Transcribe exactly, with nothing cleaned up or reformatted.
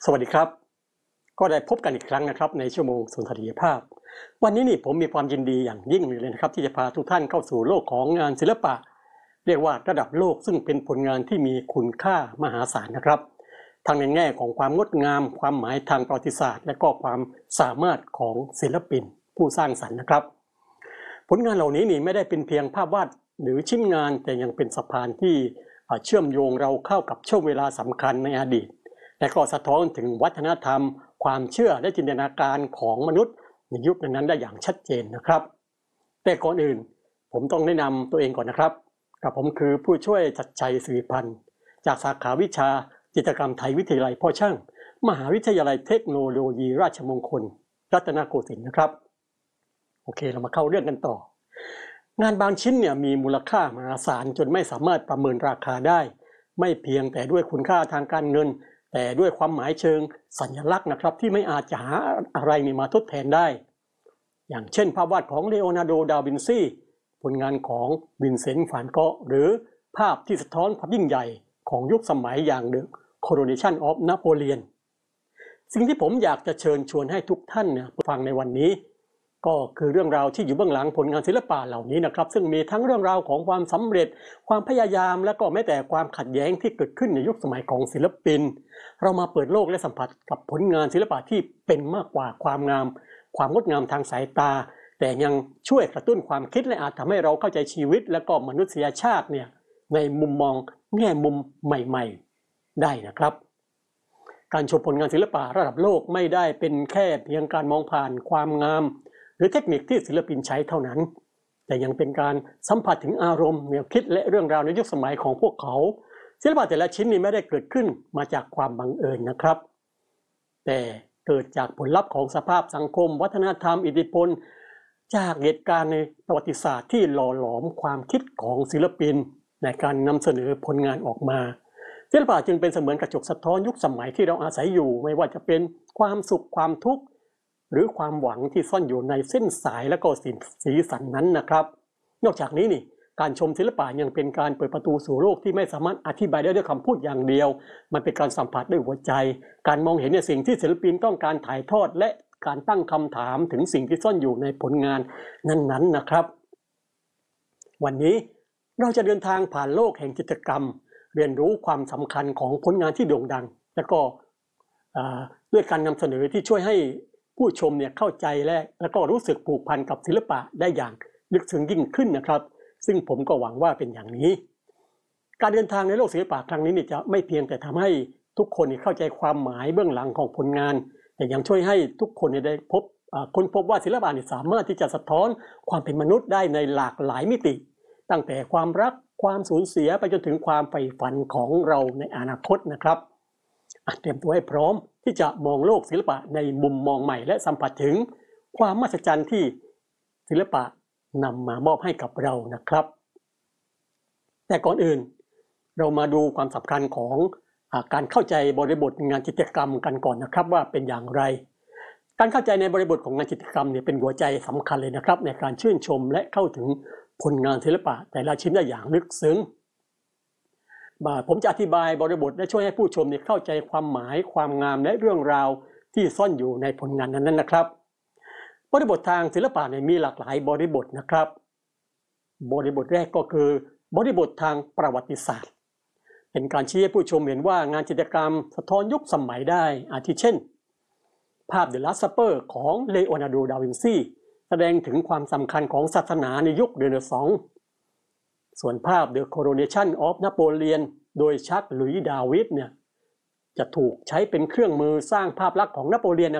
สวัสดีครับก็ได้พบกันอีกครั้งนะครับในชั่วโมงสุนทรียภาพวันนี้นี่ผมมีความยินดีอย่างยิ่งเลยนะครับที่จะพาทุกท่านเข้าสู่โลกของงานศิลปะเรียกว่าระดับโลกซึ่งเป็นผลงานที่มีคุณค่ามหาศาลนะครับทั้งในแง่ของความงดงามความหมายทางประวัติศาสตร์และก็ความสามารถของศิลปินผู้สร้างสรรค์นะครับผลงานเหล่านี้นี่ไม่ได้เป็นเพียงภาพวาดหรือชิ้นงานแต่ยังเป็นสะพานที่เชื่อมโยงเราเข้ากับช่วงเวลาสำคัญในอดีตและก็สะท้อนถึงวัฒนธรรมความเชื่อและจินตนาการของมนุษย์ในยุคนั้นได้อย่างชัดเจนนะครับแต่ก่อนอื่นผมต้องแนะนำตัวเองก่อนนะครับกับผมคือผู้ช่วยชัดชัยสิริพันธ์จากสาขาวิชาจิตรกรรมไทยวิทยาลัยพ่อช่างมหาวิทยาลัยเทคโนโลยีราชมงคลรัตนโกสินทร์นะครับโอเคเรามาเข้าเรื่องกันต่องานบางชิ้นเนี่ยมีมูลค่ามหาศาลจนไม่สามารถประเมินราคาได้ไม่เพียงแต่ด้วยคุณค่าทางการเงินแต่ด้วยความหมายเชิงสัญลักษณ์นะครับที่ไม่อาจจะหาอะไรนี่มาทดแทนได้อย่างเช่นภาพวาดของเลโอนาร์โด ดาวินซีผลงานของวินเซนต์ ฟานโกะหรือภาพที่สะท้อนความยิ่งใหญ่ของยุคสมัยอย่าง The Coronation of Napoleon สิ่งที่ผมอยากจะเชิญชวนให้ทุกท่านเนี่ยฟังในวันนี้ก็คือเรื่องราวที่อยู่เบื้องหลังผลงานศิลปะเหล่านี้นะครับซึ่งมีทั้งเรื่องราวของความสำเร็จความพยายามและก็แม้แต่ความขัดแย้งที่เกิดขึ้นในยุคสมัยของศิลปินเรามาเปิดโลกและสัมผัสกับผลงานศิลปะที่เป็นมากกว่าความงามความงดงามทางสายตาแต่ยังช่วยกระตุ้นความคิดและอาจทำให้เราเข้าใจชีวิตและก็มนุษยชาติเนี่ยในมุมมองแง่มุมใหม่ๆได้นะครับการชมผลงานศิลปะระดับโลกไม่ได้เป็นแค่เพียงการมองผ่านความงามหรือเทคนิคที่ศิลปินใช้เท่านั้นแต่ยังเป็นการสัมผัสถึงอารมณ์แนวคิดและเรื่องราวในยุคสมัยของพวกเขาศิลปะแต่ละชิ้นนี้ไม่ได้เกิดขึ้นมาจากความบังเอิญนะครับแต่เกิดจากผลลัพธ์ของสภาพสังคมวัฒนธรรมอิทธิพลจากเหตุการณ์ในประวัติศาสตร์ที่หล่อหลอมความคิดของศิลปินในการนำเสนอผลงานออกมาศิลปะจึงเป็นเสมือนกระจกสะท้อนยุคสมัยที่เราอาศัยอยู่ไม่ว่าจะเป็นความสุขความทุกข์หรือความหวังที่ซ่อนอยู่ในเส้นสายและก็สีสันนั้นนะครับนอกจากนี้นี่การชมศิลปะยังเป็นการเปิดประตูสู่โลกที่ไม่สามารถอธิบายได้ด้วยคำพูดอย่างเดียวมันเป็นการสัมผัสด้วยหัวใจการมองเห็นในสิ่งที่ศิลปินต้องการถ่ายทอดและการตั้งคำถามถึงสิ่งที่ซ่อนอยู่ในผลงานนั้นๆนะครับวันนี้เราจะเดินทางผ่านโลกแห่งจิตรกรรมเรียนรู้ความสำคัญของผลงานที่โด่งดังและก็ด้วยการนำเสนอที่ช่วยให้ผู้ชมเนี่ยเข้าใจและแล้วก็รู้สึกผูกพันกับศิลปะได้อย่างลึกซึ้งยิ่งขึ้นนะครับซึ่งผมก็หวังว่าเป็นอย่างนี้การเดินทางในโลกศิลปะครั้งนี้เนี่ยจะไม่เพียงแต่ทำให้ทุกคนเข้าใจความหมายเบื้องหลังของผลงานแต่ยังช่วยให้ทุกคนได้พบค้นพบว่าศิลปะสามารถที่จะสะท้อนความเป็นมนุษย์ได้ในหลากหลายมิติตั้งแต่ความรักความสูญเสียไปจนถึงความใฝ่ฝันของเราในอนาคตนะครับเตรียมตัวให้พร้อมที่จะมองโลกศิลปะในมุมมองใหม่และสัมผัสถึงความมหัศจรรย์ที่ศิลปะนำมามอบให้กับเรานะครับแต่ก่อนอื่นเรามาดูความสำคัญของการเข้าใจบริบทงานจิตรกรรมกันก่อนนะครับว่าเป็นอย่างไรการเข้าใจในบริบทของงานจิตรกรรมเนี่ยเป็นหัวใจสำคัญเลยนะครับในการชื่นชมและเข้าถึงผลงานศิลปะแต่ละชิ้นได้อย่างลึกซึ้งผมจะอธิบายบริบทและช่วยให้ผู้ชมเข้าใจความหมายความงามและเรื่องราวที่ซ่อนอยู่ในผลงานนั้นนะครับบริบททางศิลปะมีหลากหลายบริบทนะครับบริบทแรกก็คือบริบททางประวัติศาสตร์เป็นการชี้ให้ผู้ชมเห็นว่างานจิตรกรรมสะท้อนยุคสมัยได้อาทิเช่นภาพ The Last Supper ของเลโอนาร์โด ดาวินซีแสดงถึงความสำคัญของศาสนาในยุคเรเนซองส์ส่วนภาพ The Coronation of Napoleon โดยชัก หลุยส์ ดาวิดเนี่ยจะถูกใช้เป็นเครื่องมือสร้างภาพลักษณ์ของนโปเลียน